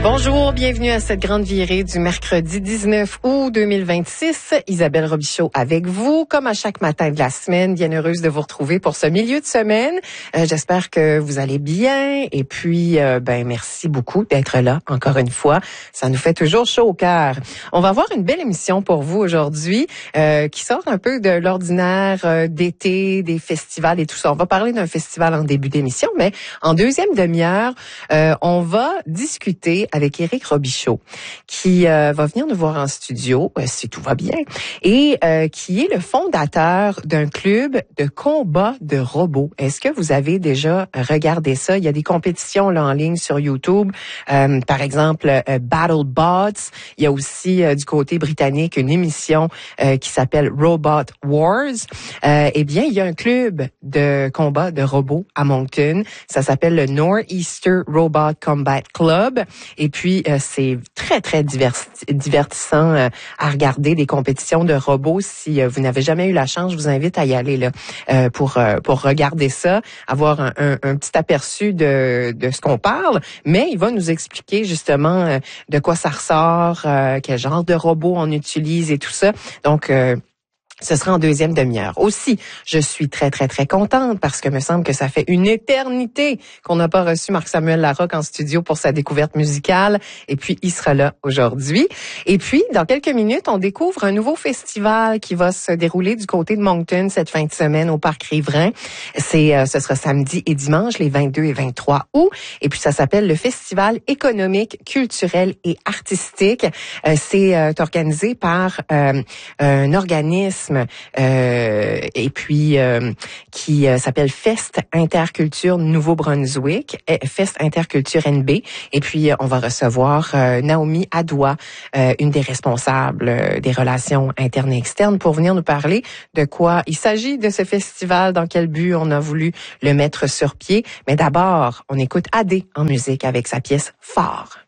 Bonjour, bienvenue à cette grande virée du mercredi 19 août 2026. Isabelle Robichaud avec vous, comme à chaque matin de la semaine. Bien heureuse de vous retrouver pour ce milieu de semaine. J'espère que vous allez bien et puis merci beaucoup d'être là encore une fois. Ça nous fait toujours chaud au cœur. On va avoir une belle émission pour vous aujourd'hui qui sort un peu de l'ordinaire d'été, des festivals et tout ça. On va parler d'un festival en début d'émission, mais en deuxième demi-heure, on va discuter avec Éric Robichaud, qui va venir nous voir en studio, si tout va bien, et qui est le fondateur d'un club de combat de robots. Est-ce que vous avez déjà regardé ça? Il y a des compétitions là en ligne sur YouTube, par exemple BattleBots. Il y a aussi du côté britannique une émission qui s'appelle Robot Wars. Eh bien, il y a un club de combat de robots à Moncton. Ça s'appelle le Northeaster Robot Combat Club. Et puis, c'est très, très divertissant à regarder des compétitions de robots. Si vous n'avez jamais eu la chance, je vous invite à y aller là pour regarder ça, avoir un petit aperçu de ce qu'on parle. Mais il va nous expliquer justement de quoi ça ressort, quel genre de robots on utilise et tout ça. Donc, ce sera en deuxième demi-heure. Aussi, je suis très, très, très contente parce que me semble que ça fait une éternité qu'on n'a pas reçu Marc-Samuel Larocque en studio pour sa découverte musicale. Et puis, il sera là aujourd'hui. Et puis, dans quelques minutes, on découvre un nouveau festival qui va se dérouler du côté de Moncton cette fin de semaine au Parc Riverain. Ce sera samedi et dimanche, les 22 et 23 août. Et puis, ça s'appelle le Festival économique, culturel et artistique. C'est organisé par un organisme et puis qui s'appelle Fest Interculture Nouveau-Brunswick, Fest Interculture NB. Et puis on va recevoir Naomi Adoua, une des responsables des relations internes et externes, pour venir nous parler de quoi il s'agit de ce festival, dans quel but on a voulu le mettre sur pied. Mais d'abord, on écoute Adé en musique avec sa pièce Phare.